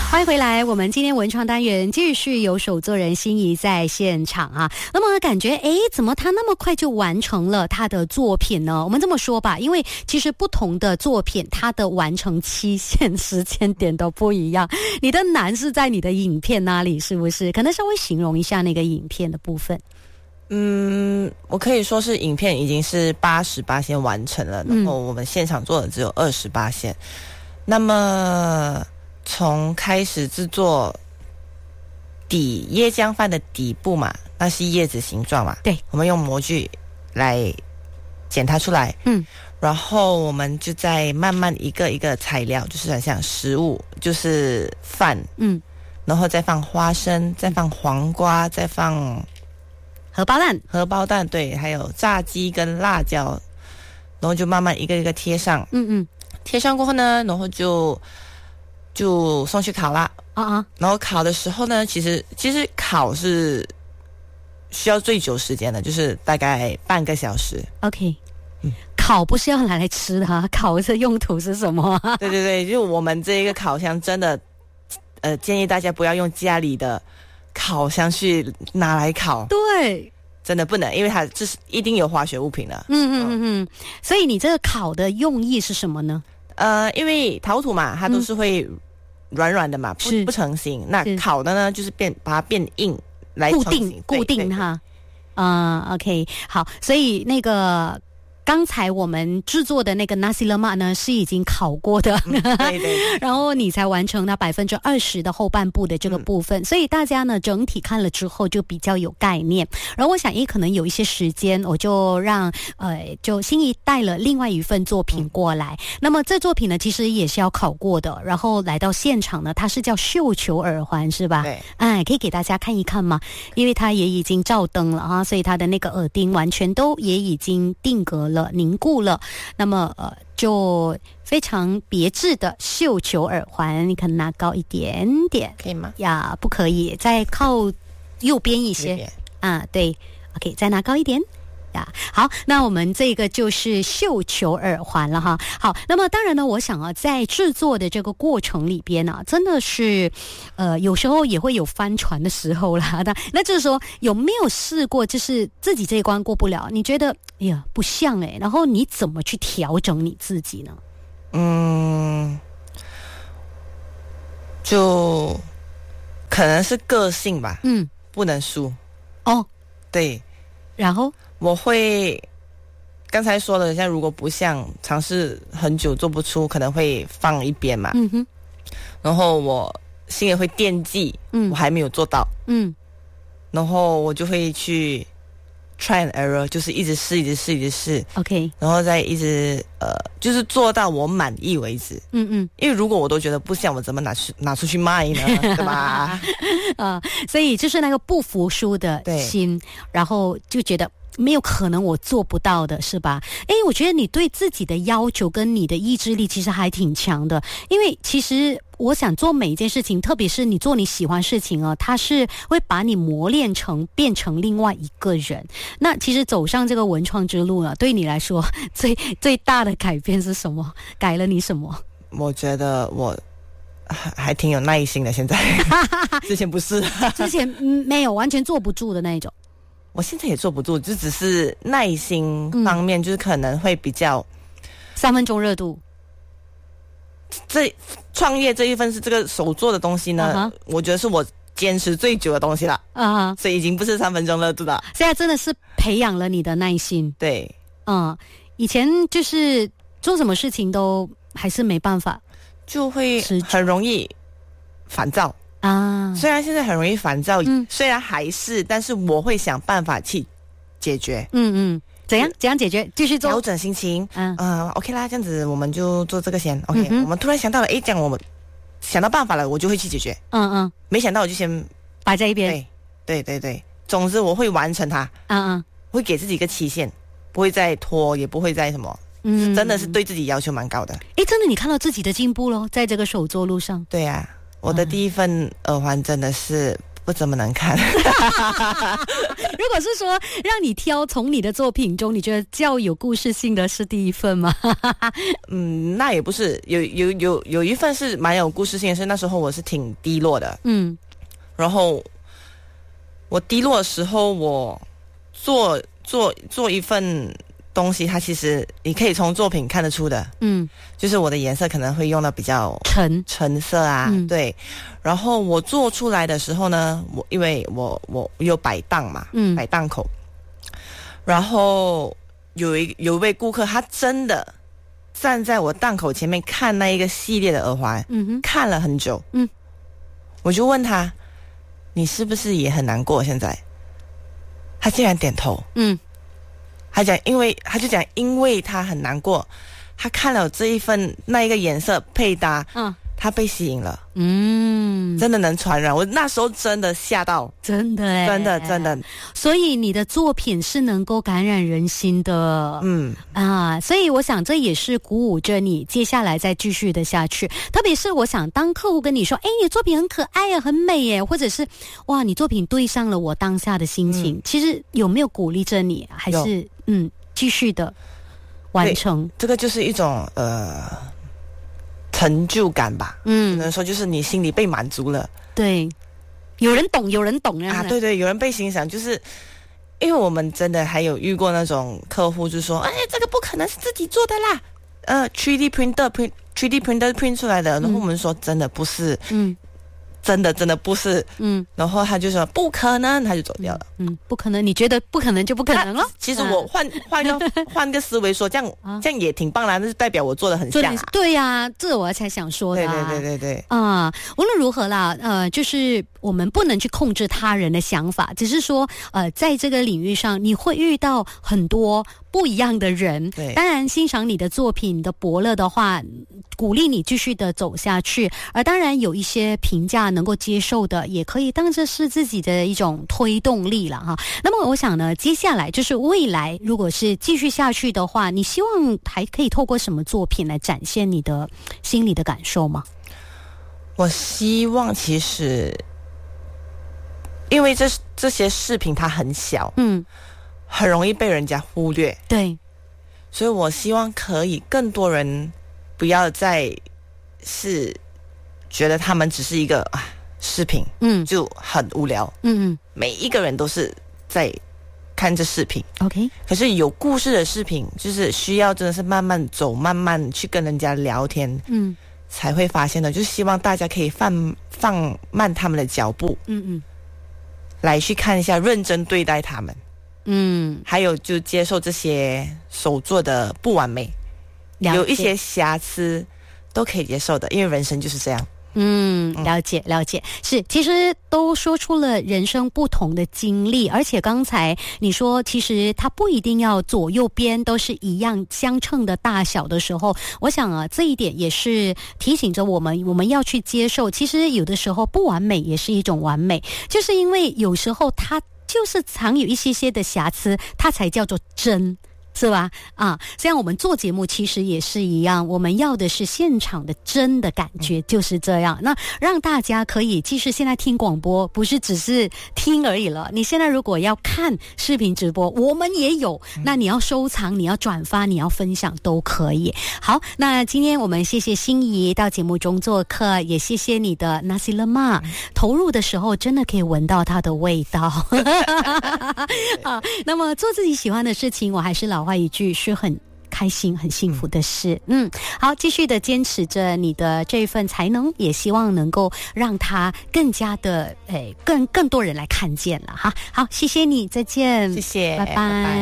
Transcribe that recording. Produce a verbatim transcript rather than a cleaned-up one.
欢迎回来，我们今天文创单元继续有手作人心怡在现场啊。那么感觉诶，怎么他那么快就完成了他的作品呢？我们这么说吧，因为其实不同的作品它的完成期限时间点都不一样。你的难是在你的影片那里，是不是？可能稍微形容一下那个影片的部分。 嗯，我可以说是影片已经是八十八线完成了，然后我们现场做的只有二十八线。那么从开始制作底椰浆饭的底部嘛，那是叶子形状嘛， 对， 我们用模具来剪它出来， 嗯， 然后我们就再慢慢一个一个材料，就是很像食物，就是饭，嗯，然后再放花生，再放黄瓜，再放荷包蛋， 荷包蛋，对，还有炸鸡跟辣椒，然后就慢慢一个一个贴上，嗯嗯，贴上过后呢，然后就就送去烤啦，啊啊，然后烤的时候呢，其实其实烤是需要最久时间的，就是大概半个小时。 OK，嗯，烤不是要拿来吃的啊，烤的用途是什么啊？ 对对对，就我们这一个烤箱真的，呃，建议大家不要用家里的烤箱去拿来烤。 对。 真的不能，因为它这是一定有化学物品的。 嗯嗯嗯嗯，所以你这个烤的用意是什么呢？ 呃，因为陶土嘛，它都是会软软的嘛，不不成型。那烤的呢，就是变把它变硬来固定固定它。啊、呃、，OK， 好，所以那个。刚才我们制作的那个 nasi lemak 呢是已经烤过的， 嗯、对对， 然后你才完成它百分之二十的后半部的这个部分，嗯、所以大家呢整体看了之后就比较有概念。然后我想，也可能有一些时间，我就让呃就心怡带了另外一份作品过来。嗯、那么这作品呢，其实也是要烤过的，然后来到现场呢，它是叫绣球耳环，是吧？ 对， 哎，可以给大家看一看吗？因为它也已经照灯了啊，所以它的那个耳钉完全都也已经定格了。凝固了，那么呃，就非常别致的绣球耳环，你可能拿高一点点， 可以吗？ 呀，不可以，再靠右边一些啊，对 ，OK， 再拿高一点。好，那我们这个就是绣球耳环了哈。好，那么当然呢，我想啊，在制作的这个过程里边呢、啊，真的是，呃，有时候也会有翻船的时候啦。那那就是说，有没有试过，就是自己这一关过不了，你觉得哎呀不像哎，然后你怎么去调整你自己呢？ 嗯，就可能是个性吧，嗯，不能输。 哦， 对， 然后。 我会刚才说的，像如果不像尝试很久做不出，可能会放一边嘛。嗯哼。然后我心里会惦记，嗯，我还没有做到，嗯。然后我就会去 try and error， 就是一直试，一直试，一直试。 OK。然后再一直呃，就是做到我满意为止。嗯嗯。因为如果我都觉得不像，我怎么拿出拿出去卖呢？对吧？ 啊、呃，所以就是那个不服输的心，然后就觉得。没有可能我做不到的，是吧？诶，我觉得你对自己的要求跟你的意志力其实还挺强的，因为其实我想做每一件事情，特别是你做你喜欢事情啊，它是会把你磨练成变成另外一个人。那其实走上这个文创之路呢，对你来说最最大的改变是什么？改了你什么？ 我觉得我还还挺有耐心的，现在之前不是之前、嗯、没有完全坐不住的那一种。 我现在也坐不住，就只是耐心方面，嗯、就是可能会比较三分钟热度。 这创业这一份是这个手做的东西呢， uh-huh. 我觉得是我坚持最久的东西了啊， uh-huh. 所以已经不是三分钟热度了。 现在真的是培养了你的耐心。 对， 嗯，以前就是做什么事情都还是没办法， 就会很容易烦躁。啊，虽然现在很容易烦躁，嗯，虽然还是，但是我会想办法去解决。 嗯嗯，怎样怎样解决？继续做， 调整心情。嗯嗯、呃、，OK 啦，这样子我们就做这个先。OK，、嗯、我们突然想到了，哎，这样我们想到办法了，我就会去解决。嗯嗯，没想到我就先摆在一边。 对对对对，总之我会完成它。嗯嗯，会给自己一个期限，不会再拖，也不会再什么。嗯，真的是对自己要求蛮高的。 哎，真的，你看到自己的进步咯，在这个手作路上。 对啊。我的第一份耳环真的是不怎么能看。 如果是说让你挑从你的作品中，你觉得较有故事性的是第一份吗？ 嗯，那也不是，有有有有一份是蛮有故事性的，是那时候我是挺低落的，嗯，然后我低落的时候，我做做做一份东西，它其实你可以从作品看得出的，嗯，就是我的颜色可能会用到比较沉橙色啊，嗯、对。然后我做出来的时候呢，我因为我我有摆档嘛，嗯，摆档口，然后有一有一位顾客，他真的站在我档口前面看那一个系列的耳环，嗯哼，看了很久，嗯，我就问他，你是不是也很难过？现在，他竟然点头，嗯。他讲，因为他就讲，因为他很难过，他看了这一份那一个颜色配搭，嗯，他被吸引了，嗯，真的能传染。我那时候真的吓到， 真的哎， 真的真的。 所以你的作品是能够感染人心的，嗯啊，所以我想这也是鼓舞着你接下来再继续的下去。特别是我想，当客户跟你说，哎，你作品很可爱呀，很美耶，或者是哇，你作品对上了我当下的心情，嗯、其实有没有鼓励着你，还是？嗯，继续的完成， 这个就是一种呃成就感吧。嗯，只能说就是你心里被满足了。 对，有人懂，有人懂啊。对对，有人被欣赏，就是因为我们真的还有遇过那种客户，就说：“哎，这个不可能是自己做的啦，呃 ，three D printer print three D printer print 出来的。”然后我们说：“真的不是。”嗯。真的真的不是，嗯，然后他就说不可能，他就走掉了， 嗯，嗯不可能，你觉得不可能就不可能了。 其实我换换个换个思维说，这样、啊、这样也挺棒啦，那是代表我做的很像、啊。 对呀、啊，这我才想说的、啊。 对对对对对。 啊，无论如何啦，呃，就是我们不能去控制他人的想法，只是说，呃，在这个领域上，你会遇到很多不一样的人。 对， 当然欣赏你的作品，你的伯乐的话，鼓励你继续的走下去。而当然有一些评价能够接受的，也可以当这是自己的一种推动力了哈。那么我想呢，接下来就是未来，如果是继续下去的话，你希望还可以透过什么作品来展现你的心里的感受吗？ 我希望其实，因为这这些视频它很小，嗯，很容易被人家忽略， 对， 所以我希望可以更多人不要再是觉得他们只是一个啊视频，嗯，就很无聊，嗯嗯，每一个人都是在看这视频 ，OK， 可是有故事的视频，就是需要真的是慢慢走，慢慢去跟人家聊天，嗯。才会发现的，就希望大家可以放放慢他们的脚步，嗯嗯，来去看一下，认真对待他们，嗯，还有就接受这些手做的不完美，有一些瑕疵都可以接受的，因为人生就是这样。 嗯，了解了解，是，其实都说出了人生不同的经历，而且刚才你说，其实它不一定要左右边都是一样相称的大小的时候，我想啊，这一点也是提醒着我们，我们要去接受，其实有的时候不完美也是一种完美，就是因为有时候它就是藏有一些些的瑕疵，它才叫做真。是吧？啊，这样我们做节目其实也是一样，我们要的是现场的真的感觉，就是这样。那让大家可以，即使现在听广播，不是只是听而已了。你现在如果要看视频直播，我们也有。那你要收藏，你要转发，你要分享都可以。好，那今天我们谢谢心怡到节目中做客，也谢谢你的 Nasi Lemak， 投入的时候真的可以闻到它的味道。啊，那么做自己喜欢的事情，我还是老话一句，是很开心很幸福的事。嗯，好，继续的坚持着你的这一份才能，也希望能够让它更加的诶更更多人来看见了哈。好，谢谢你，再见， 谢谢， 拜拜。拜拜。